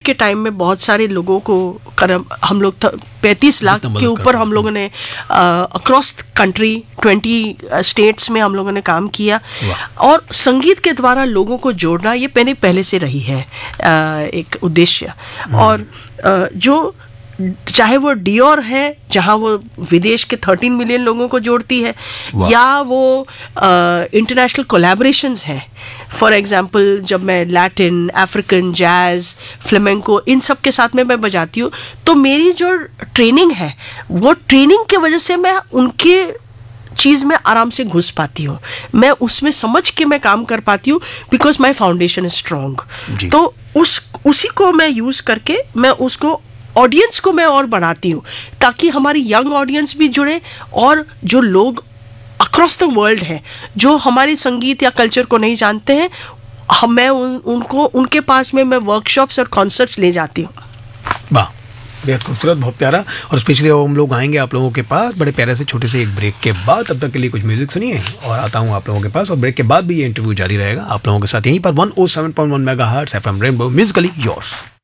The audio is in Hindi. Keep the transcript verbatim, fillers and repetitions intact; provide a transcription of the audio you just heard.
के टाइम में बहुत सारे लोगों को करम हम लोग पैंतीस लाख के ऊपर हम लोगों ने अक्रॉस कंट्री ट्वेंटी स्टेट्स में हम लोगों ने काम किया। और संगीत के द्वारा लोगों को जोड़ना ये मैंने पहले से रही है uh, एक उद्देश्य। और uh, जो चाहे वो डियोर है जहाँ वो विदेश के तेरह मिलियन लोगों को जोड़ती है, या वो इंटरनेशनल uh, कोलैबोरेशंस हैं। फॉर एग्जांपल जब मैं लैटिन, अफ्रीकन, जैज, फ्लेमेंको इन सब के साथ में मैं बजाती हूँ, तो मेरी जो ट्रेनिंग है वो ट्रेनिंग की वजह से मैं उनके चीज़ में आराम से घुस पाती हूँ, मैं उसमें समझ के मैं काम कर पाती हूँ, because my foundation is strong. तो उस उसी को मैं यूज़ करके मैं उसको ऑडियंस को मैं और बढ़ाती हूँ, ताकि हमारी यंग ऑडियंस भी जुड़े, और जो लोग अक्रॉस द वर्ल्ड हैं जो हमारे संगीत या कल्चर को नहीं जानते हैं, हम मैं उन, उनको उनके पास में मैं वर्कशॉप्स और कॉन्सर्ट्स ले जाती हूँ। वाह, बेहद खूबसूरत, बहुत प्यारा। और स्पेशली हम लोग आएंगे आप लोगों के पास बड़े प्यारे से छोटे से एक ब्रेक के बाद। तब तक के लिए कुछ म्यूजिक सुनिए और आता हूँ आप लोगों के पास, और ब्रेक के बाद भी ये इंटरव्यू जारी रहेगा आप लोगों के साथ यहीं पर one O seven point one megahertz FM rainbow, Musically yours.